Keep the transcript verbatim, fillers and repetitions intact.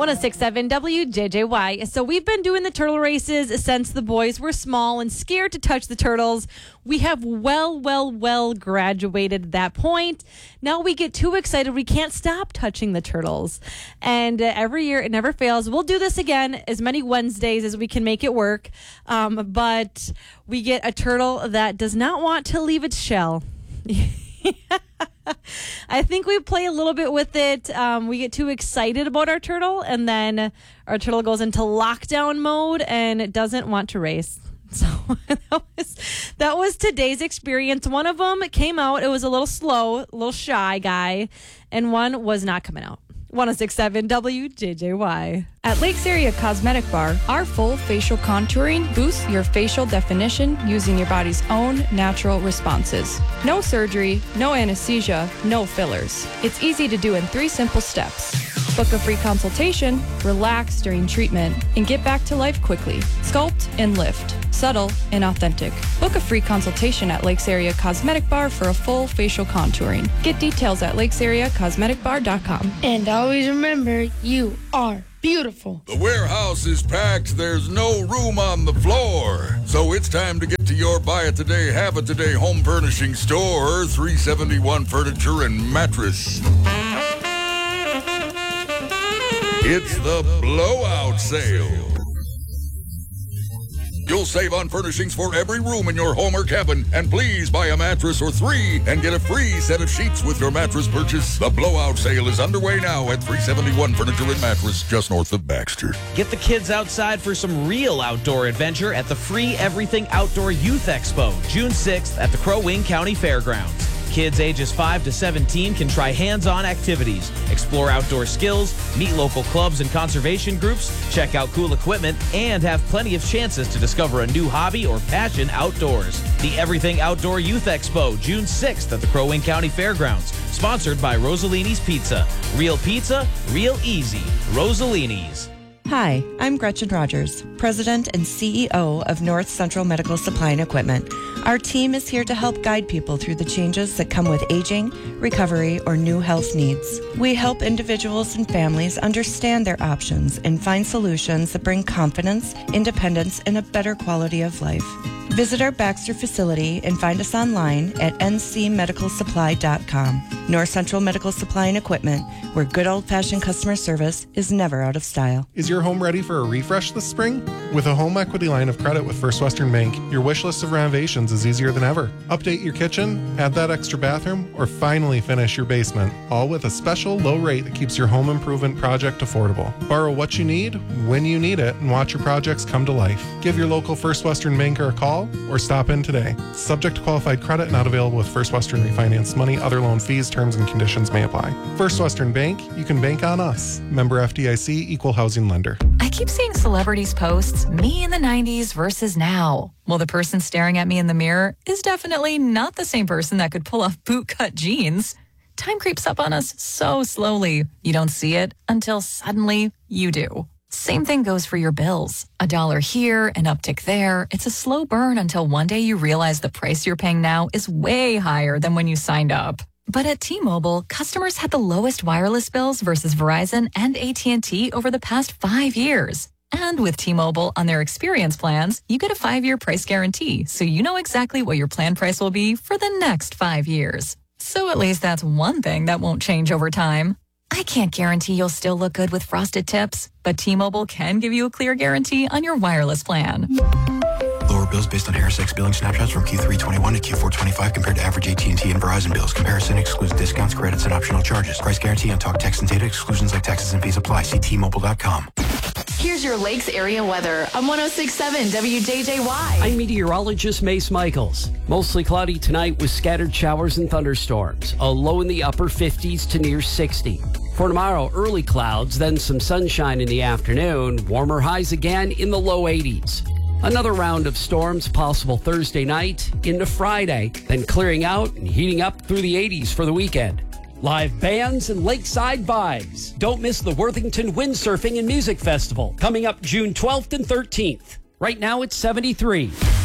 one oh six point seven W J J Y. So we've been doing the turtle races since the boys were small and scared to touch the turtles. We have well, well, well graduated that point. Now we get too excited. We can't stop touching the turtles. And uh, every year, it never fails. We'll do this again as many Wednesdays as we can make it work. Um, but we get a turtle that does not want to leave its shell. I think we play a little bit with it. Um, we get too excited about our turtle, and then our turtle goes into lockdown mode and it doesn't want to race. So that was, that was today's experience. One of them came out. It was a little slow, a little shy guy, and one was not coming out. one oh six point seven W J J Y. At Lakes Area Cosmetic Bar, our full facial contouring boosts your facial definition using your body's own natural responses. No surgery, no anesthesia, no fillers. It's easy to do in three simple steps. Book a free consultation, relax during treatment, and get back to life quickly. Sculpt and lift. Subtle and authentic. Book a free consultation at Lakes Area Cosmetic Bar for a full facial contouring. Get details at lakes area cosmetic bar dot com. And always remember, you are beautiful. The warehouse is packed. There's no room on the floor. So it's time to get to your Buy It Today, Have It Today home furnishing store, three seventy-one Furniture and Mattress. It's the blowout sale. You'll save on furnishings for every room in your home or cabin. And please buy a mattress or three and get a free set of sheets with your mattress purchase. The blowout sale is underway now at three seventy-one Furniture and Mattress, just north of Baxter. Get the kids outside for some real outdoor adventure at the free Everything Outdoor Youth Expo, June sixth at the Crow Wing County Fairgrounds. Kids ages five to seventeen can try hands-on activities, explore outdoor skills, meet local clubs and conservation groups, check out cool equipment, and have plenty of chances to discover a new hobby or passion outdoors. The Everything Outdoor Youth Expo, June sixth at the Crow Wing County Fairgrounds, sponsored by Rosalini's Pizza. Real pizza, real easy. Rosalini's. Hi, I'm Gretchen Rogers, President and C E O of North Central Medical Supply and Equipment. Our team is here to help guide people through the changes that come with aging, recovery, or new health needs. We help individuals and families understand their options and find solutions that bring confidence, independence, and a better quality of life. Visit our Baxter facility and find us online at n c medical supply dot com. North Central Medical Supply and Equipment, where good old-fashioned customer service is never out of style. Is your home ready for a refresh this spring? With a home equity line of credit with First Western Bank, your wish list of renovations is easier than ever. Update your kitchen, add that extra bathroom, or finally finish your basement, all with a special low rate that keeps your home improvement project affordable. Borrow what you need, when you need it, and watch your projects come to life. Give your local First Western banker a call or stop in today. Subject to qualified credit, not available with First Western refinance money. Other loan fees, terms, and conditions may apply. First Western Bank, you can bank on us. Member F D I C, Equal Housing Lender. I keep seeing celebrities posts, me in the nineties versus now. Well, the person staring at me in the mirror is definitely not the same person that could pull off bootcut jeans. Time creeps up on us so slowly. You don't see it until suddenly you do. Same thing goes for your bills. A dollar here, an uptick there. It's a slow burn until one day you realize the price you're paying now is way higher than when you signed up. But at T-Mobile, customers had the lowest wireless bills versus Verizon and A T and T over the past five years. And with T-Mobile on their experience plans, you get a five-year price guarantee, so you know exactly what your plan price will be for the next five years. So at least that's one thing that won't change over time. I can't guarantee you'll still look good with frosted tips, but T-Mobile can give you a clear guarantee on your wireless plan. Lower bills based on Harris X billing snapshots from Q three twenty-one to Q four twenty-five compared to average A T and T and Verizon bills. Comparison excludes discounts, credits, and optional charges. Price guarantee on talk, text, and data. Exclusions like taxes and fees apply. See T Mobile dot com. Here's your Lakes area weather on one oh six point seven W J J Y. I'm meteorologist Mace Michaels. Mostly cloudy tonight with scattered showers and thunderstorms. A low in the upper fifties to near sixty. For tomorrow, early clouds, then some sunshine in the afternoon. Warmer highs again in the low eighties. Another round of storms possible Thursday night into Friday, then clearing out and heating up through the eighties for the weekend. Live bands and lakeside vibes. Don't miss the Worthington Windsurfing and Music Festival coming up June twelfth and thirteenth. Right now it's seventy-three.